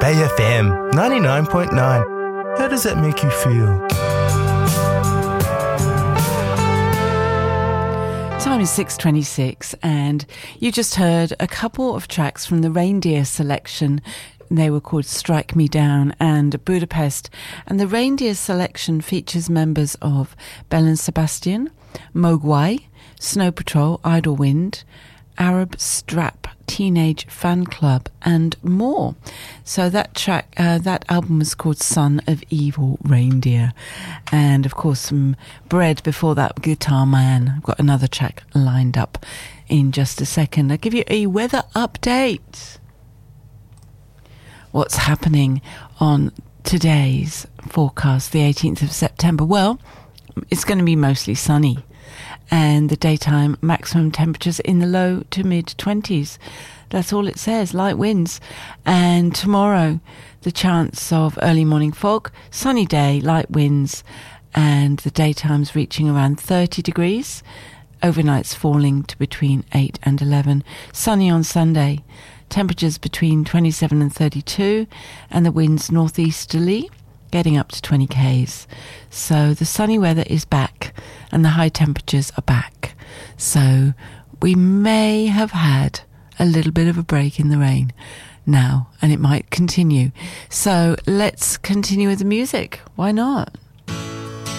Bay FM 99.9. How does that make you feel? Time is 6:26 and you just heard a couple of tracks from the Reindeer selection. They were called Strike Me Down and Budapest. And the Reindeer selection features members of Belle and Sebastian, Mogwai, Snow Patrol, Idle Wind, Arab Strap, Teenage Fan Club and more. So that track, that album was called Son of Evil Reindeer. And of course some Bread before that, Guitar Man. I've got another track lined up in just a second. I'll give you a weather update. What's happening on today's forecast, the 18th of September? Well, it's going to be mostly sunny. And the daytime maximum temperatures in the low to mid-20s. That's all it says, light winds. And tomorrow, the chance of early morning fog, sunny day, light winds, and the daytime's reaching around 30 degrees. Overnight's falling to between 8 and 11. Sunny on Sunday, temperatures between 27 and 32, and the winds northeasterly, getting up to 20 k's. So the sunny weather is back and the high temperatures are back. So we may have had a little bit of a break in the rain now, and it might continue. So let's continue with the music. Why not?